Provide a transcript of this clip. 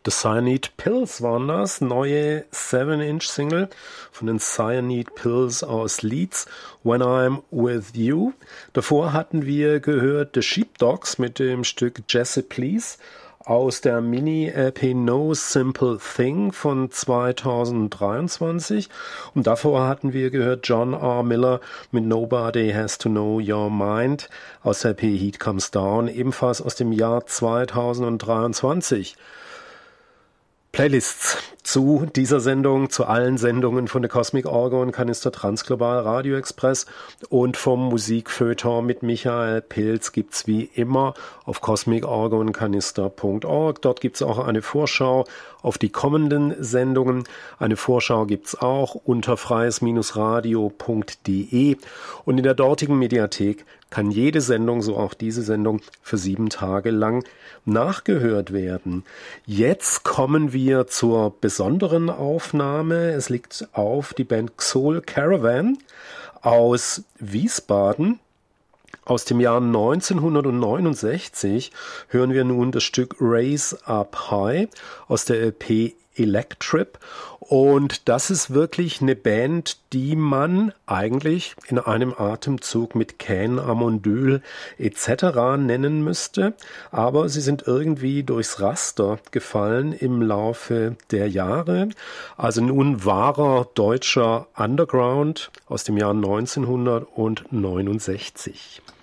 The Cyanide Pills waren das, neue 7-Inch-Single von den Cyanide Pills aus Leeds, When I'm With You. Davor hatten wir gehört The Sheepdogs mit dem Stück Jesse Please aus der Mini-LP No Simple Thing von 2023. Und davor hatten wir gehört John R. Miller mit Nobody Has to Know Your Mind aus der LP Heat Comes Down, ebenfalls aus dem Jahr 2023. Playlists zu dieser Sendung, zu allen Sendungen von der Cosmic Orgon Kanister Transglobal Radio Express und vom Musikfeuilleton mit Michael Pilz gibt's wie immer auf cosmicorgonkanister.org. Dort gibt's auch eine Vorschau auf die kommenden Sendungen. Eine Vorschau gibt's auch unter freies-radio.de und in der dortigen Mediathek kann jede Sendung, so auch diese Sendung, für 7 Tage lang nachgehört werden. Jetzt kommen wir zur besonderen Aufnahme. Es liegt auf die Band Xol Caravan aus Wiesbaden. Aus dem Jahr 1969 hören wir nun das Stück Raise Up High aus der LP Electrip. Und das ist wirklich eine Band, die man eigentlich in einem Atemzug mit Cain, Amondyl etc. nennen müsste. Aber sie sind irgendwie durchs Raster gefallen im Laufe der Jahre. Also nun wahrer deutscher Underground aus dem Jahr 1969.